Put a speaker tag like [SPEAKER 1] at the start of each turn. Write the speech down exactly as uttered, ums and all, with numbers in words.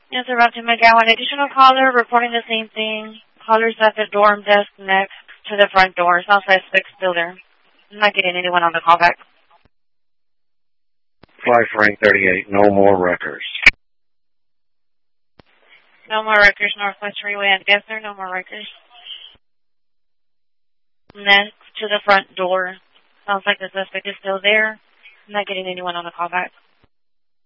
[SPEAKER 1] Yes, around to McGowan. Additional caller reporting the same thing. Callers at the dorm desk next to the front door. Sounds like six still there. I'm not getting anyone on the callback.
[SPEAKER 2] Flight Frank thirty-eight, no more wreckers.
[SPEAKER 1] No more wreckers, Northwest Freeway and Gessner, no more wreckers. Next to the front door. Sounds like the suspect is still there. I'm not getting anyone on the callback.